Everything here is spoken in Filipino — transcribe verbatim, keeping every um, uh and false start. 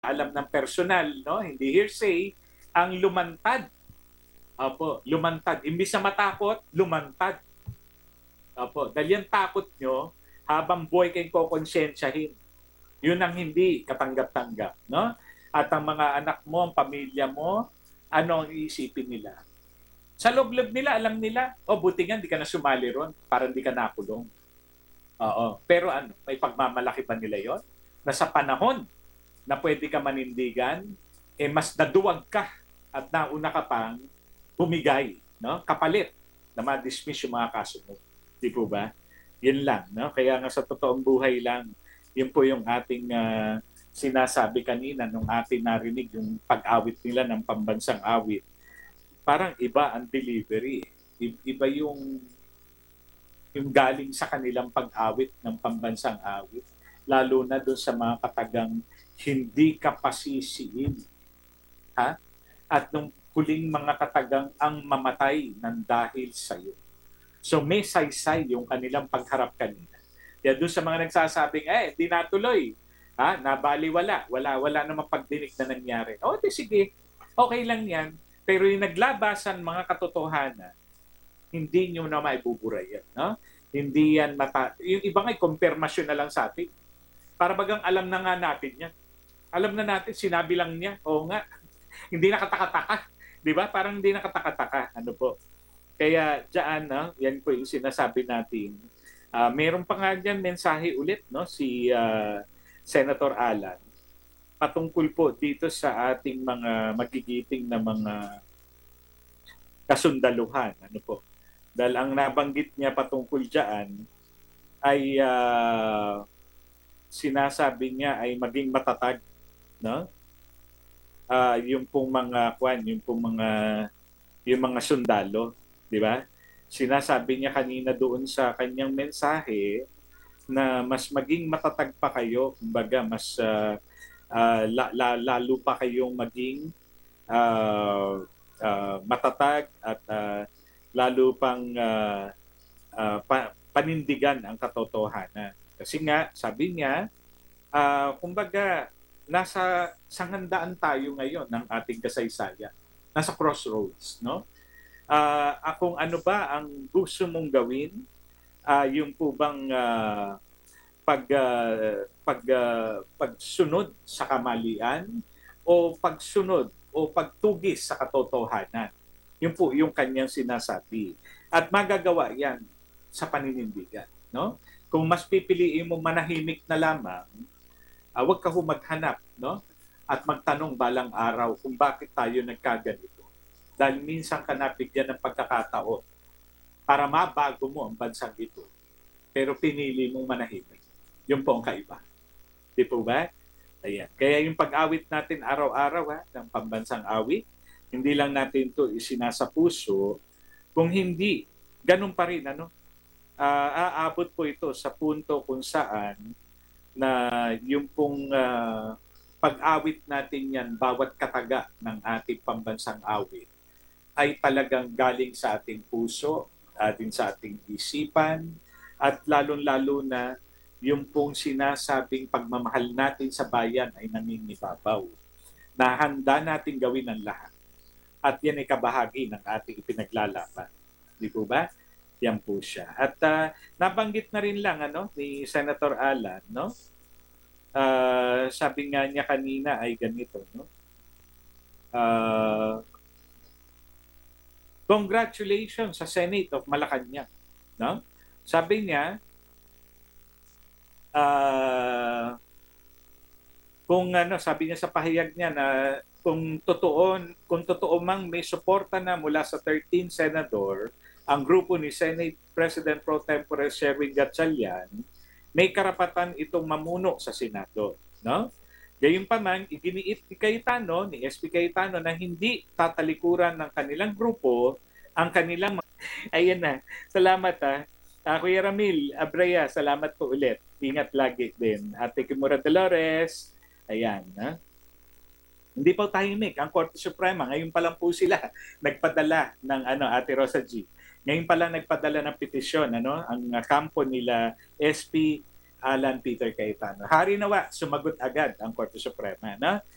alam ng personal, no? Hindi hearsay, ang lumantad. Opo, lumantad. Imbis na matakot, lumantad. Opo, dahil yung takot nyo, habang buhay kayong kokonsensyahin. Yun ang hindi katanggap-tanggap, no? At ang mga anak mo, ang pamilya mo, ano ang iisipin nila? Sa loob-loob nila, alam nila, oh, buti nga, hindi ka na sumali ron para hindi ka nakulong. Oo. Pero ano, may pagmamalaki ba nila yon? Na sa panahon na pwede ka manindigan, eh mas naduwag ka at nauna ka pang bumigay, no? Kapalit na ma-dismiss yung mga kaso mo. Di po ba? Yun lang, no? Kaya nga sa totoong buhay lang, yun po yung ating uh, sinasabi kanina nung ating narinig yung pag-awit nila ng pambansang awit. Parang iba ang delivery. Iba yung yung galing sa kanilang pag-awit ng pambansang awit. Lalo na doon sa mga katagang hindi ka pasisiin. Ha? At nung huling mga katagang ang mamatay ng dahil sa iyo. So may saysay yung kanilang pagharap kanina. Kaya doon sa mga nagsasabing, eh, di natuloy. Ha? Nabaliwala. Wala, wala namang pagdinig na nangyari. O, di sige. Okay lang yan. Pero yung naglabasan mga katotohanan, hindi nyo na maibubura yan. No? Hindi yan mata... Yung iba nga'y konfirmasyon na lang sa atin. Para bagang alam na nga natin yan. Alam na natin, sinabi lang niya. Oo nga, hindi nakataka-taka. Di ba? Parang hindi nakataka-taka. Ano po? Kaya dyan, no? Yan po yung sinasabi natin. Uh, meron pa nga dyan mensahe ulit, no? Si uh, Senator Alan. Patungkol po dito sa ating mga magigiting na mga kasundaluhan. Ano po? Dahil ang nabanggit niya patungkol dyan ay uh, sinasabi niya ay maging matatag, no? Uh, yung pong mga kwan, yung pong mga yung mga sundalo, di ba? Sinasabi niya kanina doon sa kanyang mensahe na mas maging matatag pa kayo, kumbaga mas uh, uh, la, la, lalo pa kayong maging uh, uh, matatag at uh, lalo pang uh, uh, pa, panindigan ang katotohanan. Kasi nga, sabi niya, uh, kumbaga, nasa sangandaan tayo ngayon ng ating kasaysayan. Nasa crossroads, no? Uh, akong ano ba ang gusto mong gawin? Uh, yung po bang uh, pag, uh, pag, uh, pagsunod sa kamalian o pagsunod o pagtugis sa katotohanan? Yun po yung kanyang sinasabi. At magagawa yan sa paninindigan. No? Kung mas pipiliin mo manahimik na lamang, uh, huwag ka maghanap, no? At magtanong balang araw kung bakit tayo nagkaganito. Dahil minsan ka nabigyan ng pagkakataon para mabago mo ang bansang ito. Pero pinili mong manahimik. Yun po ang kaiba. Di po ba? Ayan. Kaya yung pag-awit natin araw-araw ha, ng pambansang awit, hindi lang natin ito isinasa puso, kung hindi, ganun pa rin, ano? Uh, aabot po ito sa punto kung saan na yung pong uh, pag-awit natin yan, bawat kataga ng ating pambansang awit, ay talagang galing sa ating puso, uh, din sa ating isipan, at lalong-lalo na yung pong sinasabing pagmamahal natin sa bayan ay nangingibabaw. Na handa natin gawin ang lahat. At yan ay kabahagi ng ating ipinaglalaban. Di po ba? Yan po siya. At uh, nabanggit na rin lang ano ni Senator Alan, no? Uh, sabi nga niya kanina ay ganito, no? Uh, congratulations sa Senate of Malacanang, no? Sabi niya, uh, kung ano, sabi niya sa pahayag niya na kung totoo, kung totoo mang may suporta na mula sa thirteen senador, ang grupo ni Senate President Pro Tempore Sherwin Gatchalian, may karapatan itong mamuno sa Senado, no? Gayunpaman, iginiit ni Cayetano, ni S P Cayetano na hindi tatalikuran ng kanilang grupo ang kanilang... Ayan na. Salamat ha. Uh, Kuya Ramil Abrea, salamat po ulit. Ingat lagi din. Ate Kimura Dolores, ayan. Ha? Hindi pa tahimik ang Korte Suprema. Ngayon pa lang po sila nagpadala ng ano, Ate Rosa G. Ngayon pa lang nagpadala ng petisyon, ano, ang kampo nila S P Alan Peter Cayetano. Hari nawa, sumagot agad ang Korte Suprema. No?